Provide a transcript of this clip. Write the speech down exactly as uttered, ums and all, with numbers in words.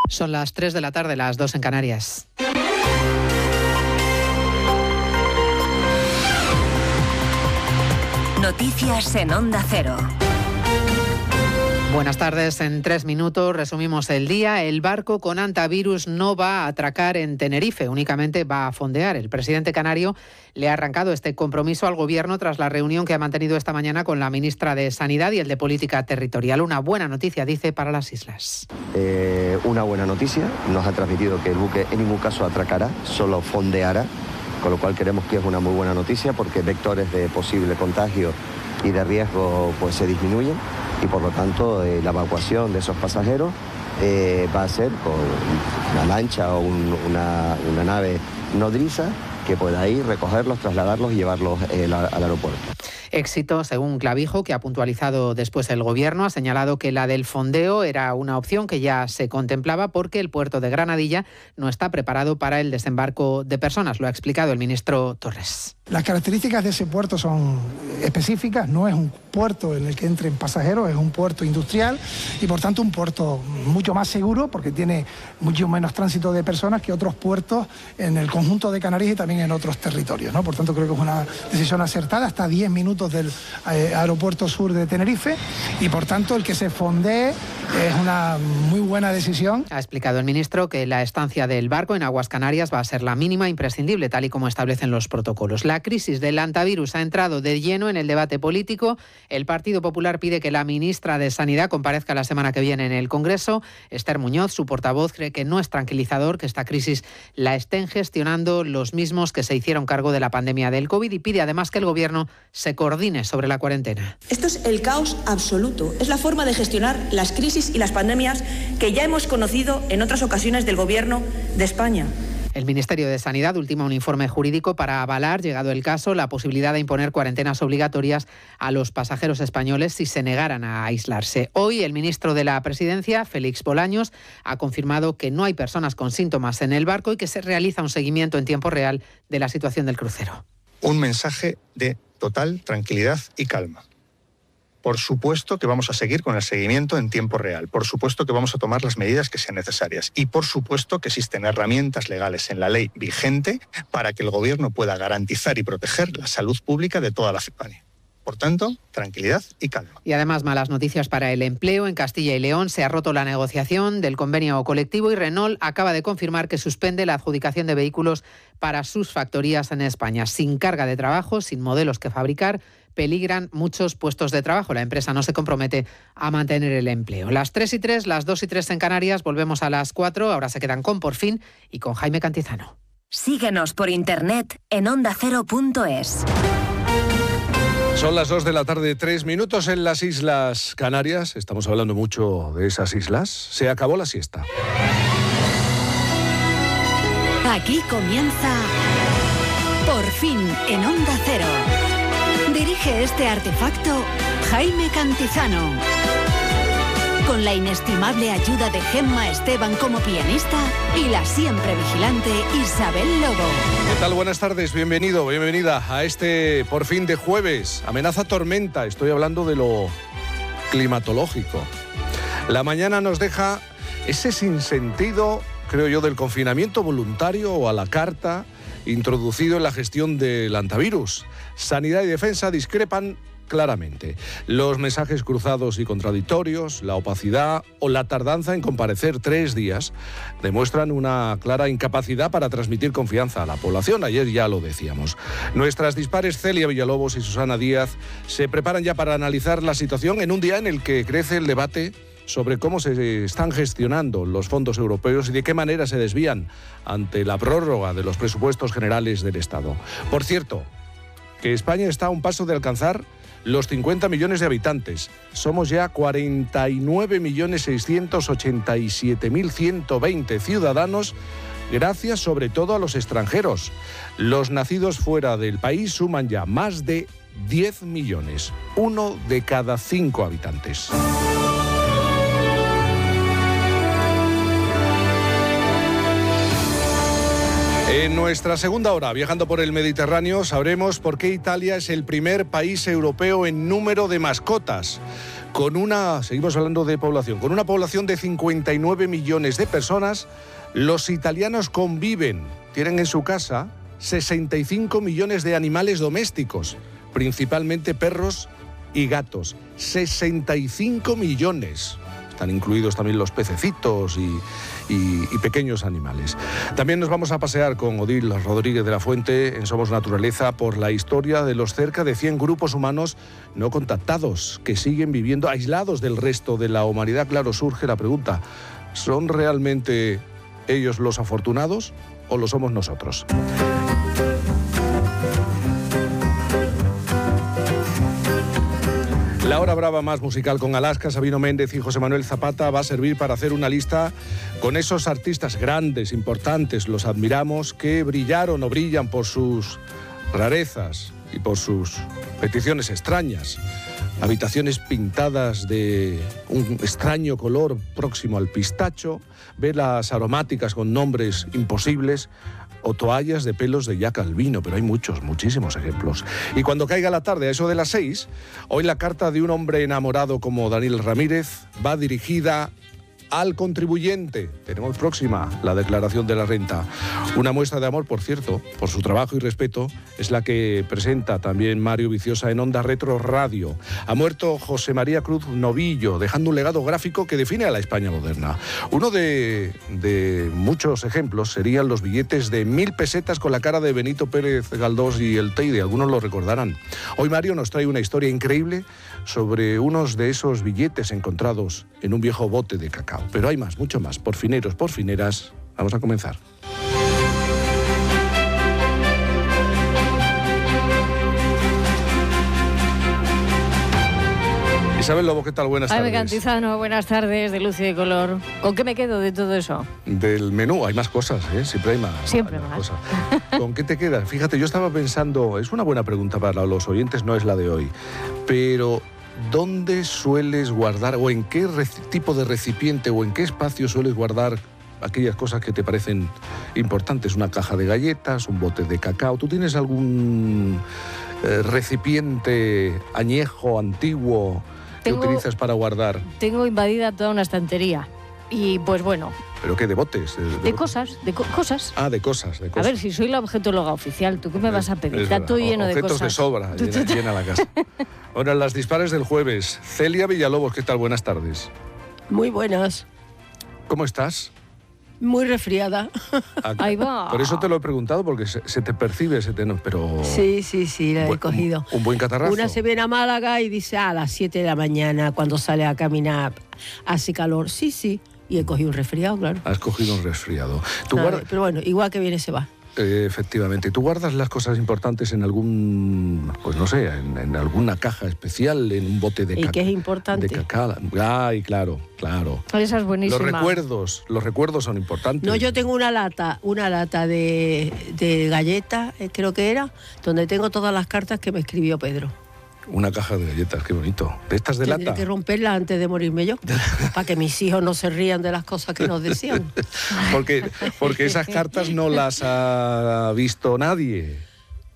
Son las tres de la tarde, las dos en Canarias. Noticias en Onda Cero. Buenas tardes. En tres minutos resumimos el día. El barco con hantavirus no va a atracar en Tenerife, únicamente va a fondear. El presidente canario le ha arrancado este compromiso al Gobierno tras la reunión que ha mantenido esta mañana con la ministra de Sanidad y el de Política Territorial. Una buena noticia, dice, para las islas. Eh, una buena noticia. Nos ha transmitido que el buque en ningún caso atracará, solo fondeará, con lo cual creemos que es una muy buena noticia porque vectores de posible contagio y de riesgo pues se disminuyen y por lo tanto eh, la evacuación de esos pasajeros eh, va a ser con una lancha o un, una, una nave nodriza que pueda ir, recogerlos, trasladarlos y llevarlos eh, al, al aeropuerto. Éxito, según Clavijo, que ha puntualizado después el Gobierno, ha señalado que la del fondeo era una opción que ya se contemplaba porque el puerto de Granadilla no está preparado para el desembarco de personas. Lo ha explicado el ministro Torres. Las características de ese puerto son específicas, no es un puerto en el que entren pasajeros, es un puerto industrial y por tanto un puerto mucho más seguro porque tiene mucho menos tránsito de personas que otros puertos en el conjunto de Canarias y también en otros territorios, ¿no? Por tanto creo que es una decisión acertada, hasta diez minutos del eh, aeropuerto sur de Tenerife y por tanto el que se fondee es una muy buena decisión. Ha explicado el ministro que la estancia del barco en aguas canarias va a ser la mínima imprescindible, tal y como establecen los protocolos. La crisis del hantavirus ha entrado de lleno en el debate político. El Partido Popular pide que la ministra de Sanidad comparezca la semana que viene en el Congreso. Esther Muñoz, su portavoz, cree que no es tranquilizador que esta crisis la estén gestionando los mismos que se hicieron cargo de la pandemia del COVID y pide además que el Gobierno se coordine sobre la cuarentena. Esto es el caos absoluto. Es la forma de gestionar las crisis y las pandemias que ya hemos conocido en otras ocasiones del Gobierno de España. El Ministerio de Sanidad ultima un informe jurídico para avalar, llegado el caso, la posibilidad de imponer cuarentenas obligatorias a los pasajeros españoles si se negaran a aislarse. Hoy el ministro de la Presidencia, Félix Bolaños, ha confirmado que no hay personas con síntomas en el barco y que se realiza un seguimiento en tiempo real de la situación del crucero. Un mensaje de total tranquilidad y calma. Por supuesto que vamos a seguir con el seguimiento en tiempo real. Por supuesto que vamos a tomar las medidas que sean necesarias. Y por supuesto que existen herramientas legales en la ley vigente para que el Gobierno pueda garantizar y proteger la salud pública de toda la ciudadanía. Por tanto, tranquilidad y calma. Y además malas noticias para el empleo. En Castilla y León se ha roto la negociación del convenio colectivo y Renault acaba de confirmar que suspende la adjudicación de vehículos para sus factorías en España. Sin carga de trabajo, sin modelos que fabricar, peligran muchos puestos de trabajo. La empresa no se compromete a mantener el empleo. Las tres y tres, las dos y tres en Canarias, volvemos a las cuatro. Ahora se quedan con Por Fin y con Jaime Cantizano. Síguenos por internet en onda cero punto es. Son las dos de la tarde, tres minutos en las Islas Canarias. Estamos hablando mucho de esas islas. Se acabó la siesta. Aquí comienza Por Fin en Onda Cero. Dirige este artefacto Jaime Cantizano. Con la inestimable ayuda de Gemma Esteban como pianista y la siempre vigilante Isabel Lobo. ¿Qué tal? Buenas tardes, bienvenido, bienvenida a este Por Fin de jueves. Amenaza tormenta, estoy hablando de lo climatológico. La mañana nos deja ese sinsentido, creo yo, del confinamiento voluntario o a la carta introducido en la gestión del hantavirus. Sanidad y Defensa discrepan claramente. Los mensajes cruzados y contradictorios, la opacidad o la tardanza en comparecer tres días demuestran una clara incapacidad para transmitir confianza a la población. Ayer ya lo decíamos. Nuestras dispares Celia Villalobos y Susana Díaz se preparan ya para analizar la situación en un día en el que crece el debate sobre cómo se están gestionando los fondos europeos y de qué manera se desvían ante la prórroga de los presupuestos generales del Estado. Por cierto, que España está a un paso de alcanzar los cincuenta millones de habitantes. Somos ya cuarenta y nueve millones seiscientos ochenta y siete mil ciento veinte ciudadanos, gracias sobre todo a los extranjeros. Los nacidos fuera del país suman ya más de diez millones, uno de cada cinco habitantes. En nuestra segunda hora, viajando por el Mediterráneo, sabremos por qué Italia es el primer país europeo en número de mascotas. Con una, seguimos hablando de población, con una población de cincuenta y nueve millones de personas, los italianos conviven, tienen en su casa sesenta y cinco millones de animales domésticos, principalmente perros y gatos. sesenta y cinco millones. Están incluidos también los pececitos y, y, y pequeños animales. También nos vamos a pasear con Odil Rodríguez de la Fuente en Somos Naturaleza por la historia de los cerca de cien grupos humanos no contactados que siguen viviendo aislados del resto de la humanidad. Claro, surge la pregunta, ¿son realmente ellos los afortunados o lo somos nosotros? La hora brava más musical con Alaska, Sabino Méndez y José Manuel Zapata va a servir para hacer una lista con esos artistas grandes, importantes, los admiramos, que brillaron o brillan por sus rarezas y por sus peticiones extrañas. Habitaciones pintadas de un extraño color próximo al pistacho, velas aromáticas con nombres imposibles, o toallas de pelos de Jack Albino, pero hay muchos, muchísimos ejemplos. Y cuando caiga la tarde, a eso de las seis, hoy la carta de un hombre enamorado como Daniel Ramírez va dirigida al contribuyente. Tenemos próxima la declaración de la renta. Una muestra de amor, por cierto, por su trabajo y respeto, es la que presenta también Mario Viciosa en Onda Retro Radio. Ha muerto José María Cruz Novillo, dejando un legado gráfico que define a la España moderna. Uno de, de muchos ejemplos serían los billetes de mil pesetas con la cara de Benito Pérez Galdós y el Teide. Algunos lo recordarán. Hoy Mario nos trae una historia increíble sobre unos de esos billetes encontrados en un viejo bote de cacao. Pero hay más, mucho más. Porfineros, porfineras, vamos a comenzar. Isabel Lobo, ¿qué tal? Buenas tardes. Jaime Cantizano, buenas tardes, de luz y de color. ¿Con qué me quedo de todo eso? Del menú, hay más cosas, ¿eh? Siempre hay más. Siempre hay más. más. Cosas. ¿Con qué te quedas? Fíjate, yo estaba pensando, es una buena pregunta para los oyentes, no es la de hoy, pero ¿dónde sueles guardar o en qué tipo de recipiente o en qué espacio sueles guardar aquellas cosas que te parecen importantes? Una caja de galletas, un bote de cacao. ¿Tú tienes algún eh, recipiente añejo, antiguo, que tengo, utilizas para guardar? Tengo invadida toda una estantería. Y pues bueno. ¿Pero qué? ¿De botes? ¿De, de, de cosas, de co cosas. Ah, de cosas, de cosas. A ver, si soy la objetóloga oficial, ¿tú qué me vas a pedir? Es Está todo lleno de objetos cosas. de sobra, llena, llena la casa. Ahora, las dispares del jueves. Celia Villalobos, ¿qué tal? Buenas tardes. Muy buenas. ¿Cómo estás? Muy resfriada. Ahí va. Por eso te lo he preguntado, porque se, se te percibe, se te, pero... Sí, sí, sí, la he buen, cogido. Un, un buen catarrazo. Una se viene a Málaga y dice, ah, a las siete de la mañana, cuando sale a caminar, hace calor. Sí, sí, y he cogido un resfriado, claro. Has cogido un resfriado. ¿Tú Ver, guardas... Pero bueno, igual que viene se va. Eh, efectivamente. ¿Tú guardas las cosas importantes en algún, pues no sé, en, en alguna caja especial, en un bote de cacao? ¿Y qué es importante? De cacao. Ay, claro, claro. Esa es buenísima. Los recuerdos, los recuerdos son importantes. No, yo tengo una lata, una lata de, de galletas, eh, creo que era, donde tengo todas las cartas que me escribió Pedro. Una caja de galletas, qué bonito. ¿De estas de Tendré lata? que romperla antes de morirme yo, para que mis hijos no se rían de las cosas que nos decían. porque, porque esas cartas no las ha visto nadie.